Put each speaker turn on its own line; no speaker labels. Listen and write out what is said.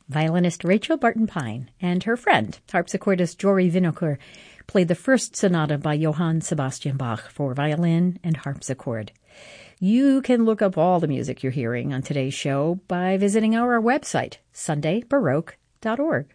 Violinist Rachel Barton Pine and her friend, harpsichordist Jory Winokur, played the first sonata by Johann Sebastian Bach for violin and harpsichord. You can look up all the music you're hearing on today's show by visiting our website, sundaybaroque.org.